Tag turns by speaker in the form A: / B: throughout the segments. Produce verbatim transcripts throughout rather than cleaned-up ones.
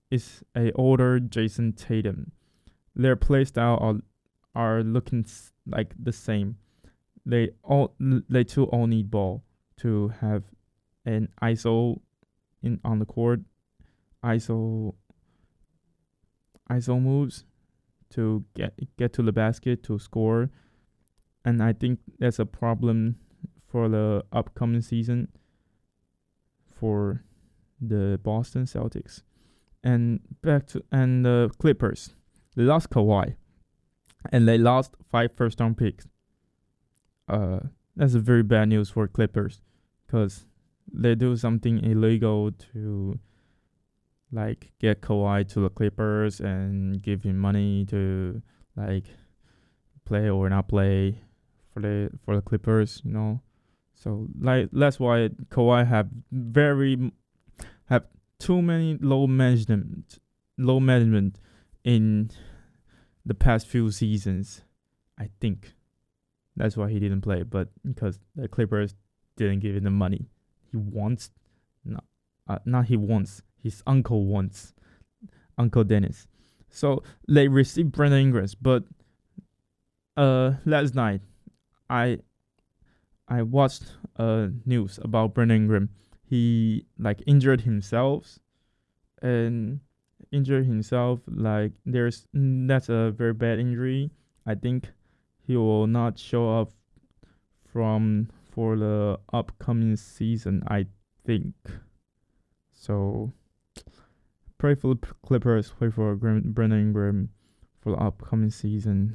A: is a older Jason Tatum. Their play style are are looking like the same. They all they too all need ball to have an I S O in on the court, I S O I S O moves to get get to the basket to score, and I think that's a problem for the upcoming season for the Boston Celtics. And back to and the Clippers, they lost Kawhi, and they lost five first round picks. Uh, that's a very bad news for Clippers, because they do something illegal to like get Kawhi to the Clippers and give him money to like play or not play for the for the Clippers, you know. So like that's why Kawhi have very have too many low management low management in the past few seasons. I think that's why he didn't play, but because the Clippers didn't give him the money he wants, not uh, not he wants, his uncle wants, Uncle Dennis. So they received Brandon Ingram, but uh last night I I watched uh news about Brandon Ingram. He like injured himself and injured himself like there's that's a very bad injury. I think he will not show up from for the upcoming season, I think. So pray for the Clippers, pray for Brandon Ingram for the upcoming season.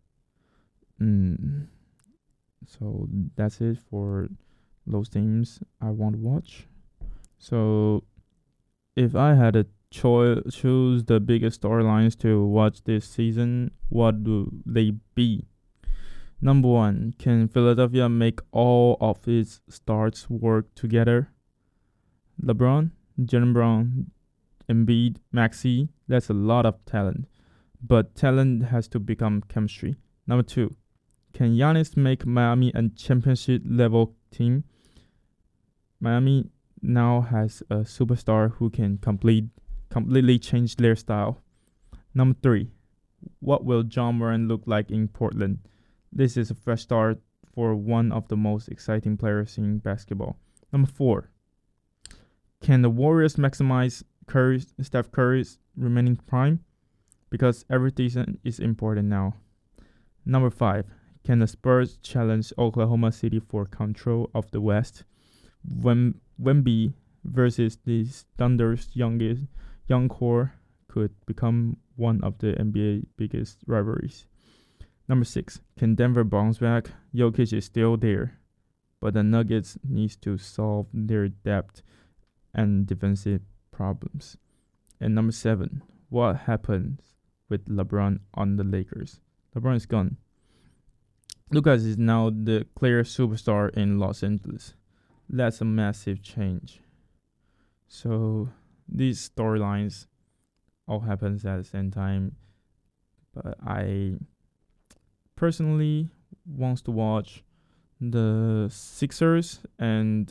A: Mm. So that's it for those teams I want to watch. So if I had to cho- choose the biggest storylines to watch this season, what do they be? Number one, can Philadelphia make all of its stars work together? LeBron, Jalen Brown, Embiid, Maxey, that's a lot of talent. But talent has to become chemistry. Number two, can Giannis make Miami a championship level team? Miami now has a superstar who can complete completely change their style. Number three, what will Ja Morant look like in Portland? This is a fresh start for one of the most exciting players in basketball. Number four, can the Warriors maximize Curry's, Steph Curry's remaining prime? Because every season is important now. Number five, can the Spurs challenge Oklahoma City for control of the West? Wem- Wemby versus the Thunder's youngest young core could become one of the N B A biggest rivalries. Number six, can Denver bounce back? Jokic is still there, but the Nuggets needs to solve their depth and defensive problems. And number seven, what happens with LeBron on the Lakers? LeBron is gone. Lucas is now the clear superstar in Los Angeles. That's a massive change. So these storylines all happens at the same time, but I personally wants to watch the Sixers and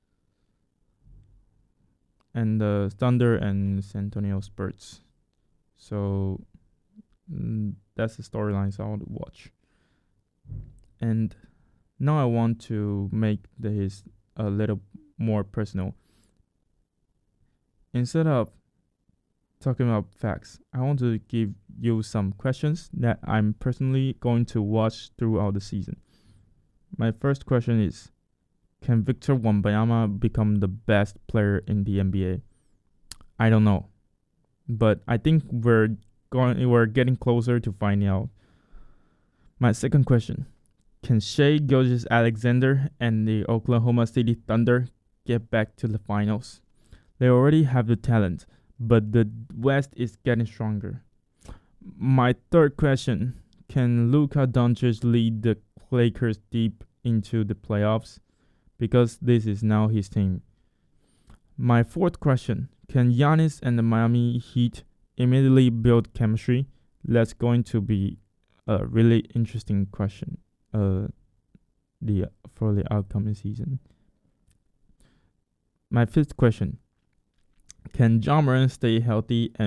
A: and the Thunder and San Antonio Spurs. So mm, that's the storylines I want to watch. And now I want to make this a little more personal. Instead of talking about facts, I want to give you some questions that I'm personally going to watch throughout the season. My first question is, can Victor Wembanyama become the best player in the N B A? I don't know, but I think we're going we're getting closer to finding out. My second question, can Shai Gilgeous-Alexander and the Oklahoma City Thunder get back to the finals? They already have the talent, but the West is getting stronger. My third question, can Luka Doncic lead the Lakers deep into the playoffs? Because this is now his team. My fourth question, can Giannis and the Miami Heat immediately build chemistry? That's going to be a really interesting question uh, the for the upcoming season. My fifth question, can Ja Morant stay healthy and